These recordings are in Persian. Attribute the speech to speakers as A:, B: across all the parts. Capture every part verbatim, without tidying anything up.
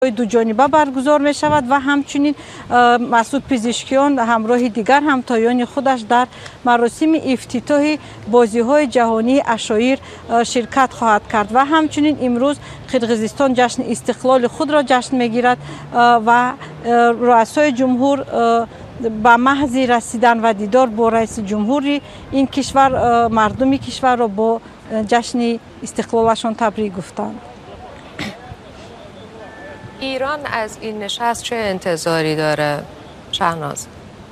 A: دو جانبه برگزار می شود و همچنین مسعود پزشکیان همراه دیگر همتایان خودش در مراسم افتتاح بازی های جهانی عشایر شرکت خواهد کرد و همچنین امروز قرقیزستان جشن استقلال خود را جشن می گیرد و رؤسای جمهور با محض رسیدن و دیدار با رئیس جمهوری این کشور مردم کشور را با جشن استقلالشان تبریک گفتند.
B: ایران از این نشست چه انتظاری داره شهناز؟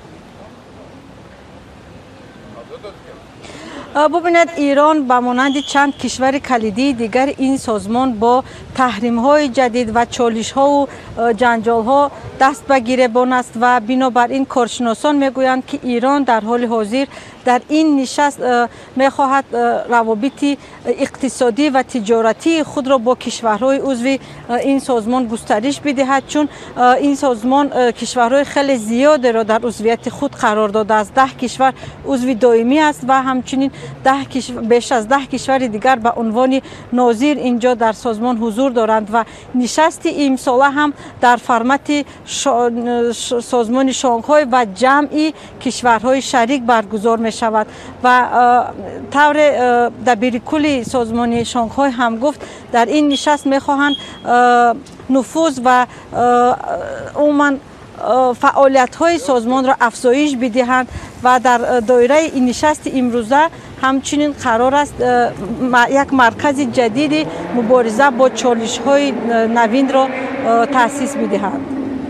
A: ببینید ایران به مانند چند کشور کلیدی دیگر این سازمان با تحریم های جدید و چالش ها و جنجال ها دست به گریبان است و بنابراین کارشناسان میگویند که ایران در حال حاضر در این نشست میخواهد روابط اقتصادی و تجارتی خود را با کشورهای عضو این سازمان گسترش بدهد، چون این سازمان کشورهای خیلی زیاد را در عضویت خود قرار داده است. ده کشور عضو دائمی است و همچنین ده کشور بیش از ده کشور دیگر به عنوان ناظر اینجا در سازمان حضور دارند و نشست امساله هم در فرمت سازمان شانگهای و جمعی کشورهای شریک برگزار می شود و طور دبیرکل سازمان شانگهای هم گفت در این نشست می خواهند نفوذ و عموما فعالیت های سازمان را افزایش بدهند و در دایره این نشست امروزه همچنین قرار است یک مرکز جدید مبارزه با چالش های نوین را تأسیس بدهند.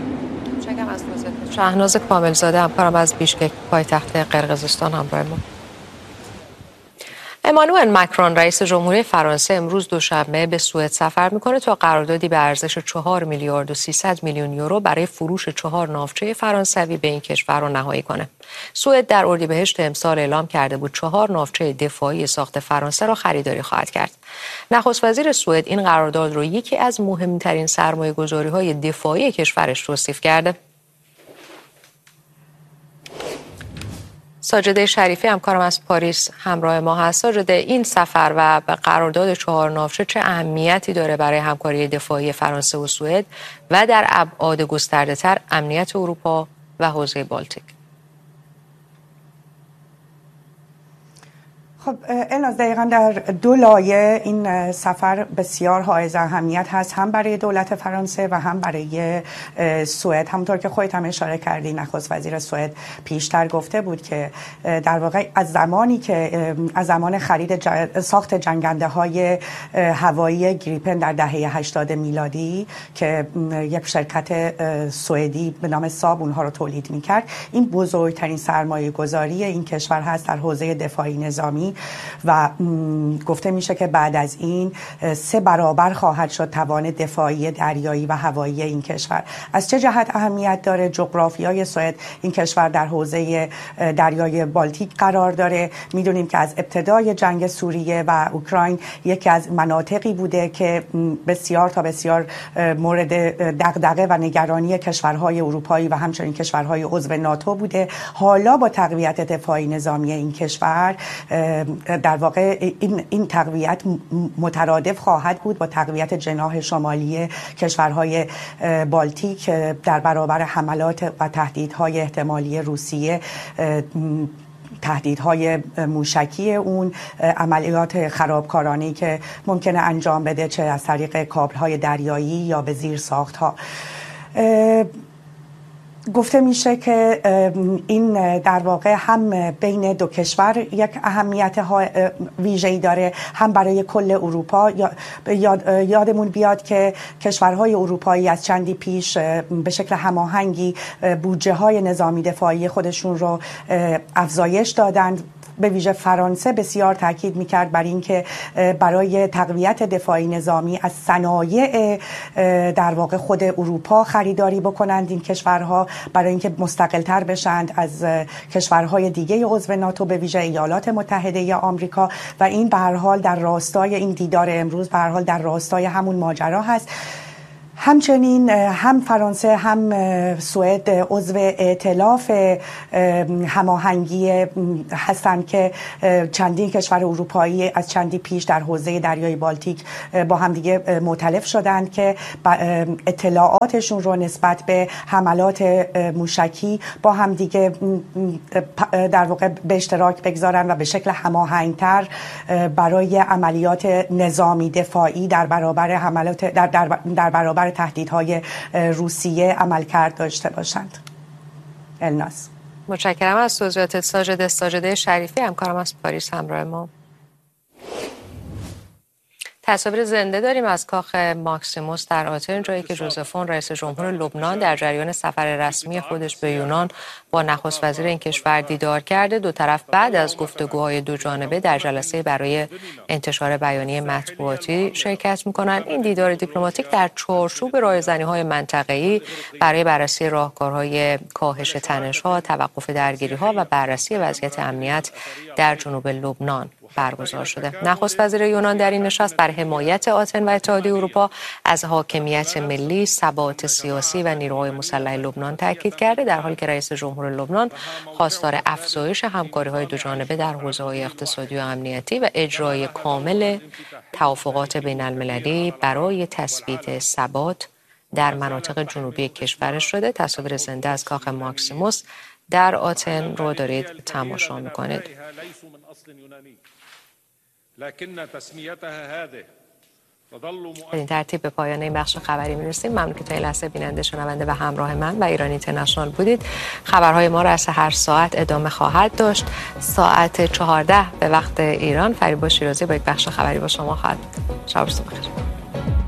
B: شهناز کاملزاده همکارم از بیشکک پایتخت قرقیزستان همراه ما. امانوئل مکرون رئیس جمهوری فرانسه امروز دوشنبه به سوئد سفر میکنه تا قراردادی به ارزش چهار میلیارد و سیصد میلیون یورو برای فروش چهار ناوچه فرانسوی به این کشور را نهایی کنه. سوئد در اردیبهشت امسال اعلام کرده بود چهار ناوچه دفاعی ساخت فرانسه را خریداری خواهد کرد. نخست وزیر سوئد این قرارداد را یکی از مهمترین سرمایه‌گذاری‌های دفاعی کشورش توصیف کرده. ساجده شریفی همکارم از پاریس همراه ما هست. ساجده، این سفر و قرارداد چهار ناوچه چه اهمیتی داره برای همکاری دفاعی فرانسه و سوئد و در ابعاد گسترده‌تر امنیت اروپا و حوزه بالتیک؟
C: خب الناز، دقیقا در دو لایه این سفر بسیار حائز اهمیت هست، هم برای دولت فرانسه و هم برای سوئد. همونطور که خودت هم اشاره کردی، نخست وزیر سوئد پیشتر گفته بود که در واقع از زمانی که از زمان خرید جن... ساخت جنگنده های هوایی گریپن در دهه هشتاد میلادی که یک شرکت سوئدی به نام ساب اونها رو تولید میکرد، این بزرگترین سرمایه گذاری این کشور هست در حوزه دفاعی نظامی و گفته میشه که بعد از این سه برابر خواهد شد توان دفاعی دریایی و هوایی این کشور. از چه جهت اهمیت داره؟ جغرافیای سوئد، این کشور در حوزه دریای بالتیک قرار داره. میدونیم که از ابتدای جنگ سوریه و اوکراین یکی از مناطقی بوده که بسیار تا بسیار مورد دغدغه و نگرانی کشورهای اروپایی و همچنین کشورهای عضو ناتو بوده. حالا با تقویت دفاعی نظامی این کشور در واقع این این تقویت مترادف خواهد بود با تقویت جناح شمالی کشورهای بالتیک در برابر حملات و تهدیدهای احتمالی روسیه، تهدیدهای موشکی اون، عملیات خرابکارانه‌ای که ممکنه انجام بده، چه از طریق کابل‌های دریایی یا به زیر ساخت‌ها. گفته میشه که این در واقع هم بین دو کشور یک اهمیت ویژه‌ای داره، هم برای کل اروپا. یاد یادمون بیاد که کشورهای اروپایی از چندی پیش به شکل هماهنگی بودجه های نظامی دفاعی خودشون رو افزایش دادند. به ویژه فرانسه بسیار تاکید میکرد بر اینکه برای تقویت دفاعی نظامی از صنایع در واقع خود اروپا خریداری بکنند این کشورها، برای اینکه مستقل‌تر بشند از کشورهای دیگه عضو ناتو، به ویژه ایالات متحده آمریکا. و این به هر حال در راستای این دیدار امروز به هر حال در راستای همون ماجرا هست. همچنین هم فرانسه هم سوئد عضو ائتلاف هماهنگی هستند که چندین کشور اروپایی از چندی پیش در حوزه دریای بالتیک با همدیگه مؤتلف شدند که اطلاعاتشون رو نسبت به حملات موشکی با همدیگه در واقع به اشتراک بگذارن و به شکل هماهنگتر برای عملیات نظامی دفاعی در برابر حملات در, در, در برابر تهدیدهای روسیه عملکرد داشته باشند. الناس
B: متشکرم از توضیحات ساجد ساجده شریفی، همکارم از پاریس همراه ما. تصاویر زنده داریم از کاخ ماکسیموس در آتن، جایی که ژوزفون رئیس جمهور لبنان در جریان سفر رسمی خودش به یونان با نخست وزیر این کشور دیدار کرده. دو طرف بعد از گفتگوهای دو جانبه در جلسه برای انتشار بیانیه مطبوعاتی شرکت می‌کنند. این دیدار دیپلماتیک در چارچوب رایزنی‌های منطقه‌ای برای بررسی راهکارهای کاهش تنش‌ها، توقف درگیری‌ها و بررسی وضعیت امنیت در جنوب لبنان برگزار شده. نخست وزیر یونان در این نشست بر حمایت آتن و اتحادیه اروپا از حاکمیت ملی، ثبات سیاسی و نیروهای مسلح لبنان تاکید کرده، در حالی که رئیس جمهور لبنان خواستار افزایش همکاری‌های دوجانبه در حوزه‌های اقتصادی و امنیتی و اجرای کامل توافقات بین‌المللی برای تثبیت ثبات در مناطق جنوبی کشورش شده. تصاویر زنده از کاخ ماکسیموس در آتن رو دارید تماشا می‌کنید. به این ترتیب به پایان این بخش خبری می‌رسیم. ممنون که تا این لحظه بیننده، شنونده و همراه من و ایران اینترنشنال بودید. خبرهای ما را از هر ساعت ادامه خواهد داشت. ساعت چهارده به وقت ایران فریبا شیرازی با یک بخش خبری با شما خواهد بود. شب و روز بخیر.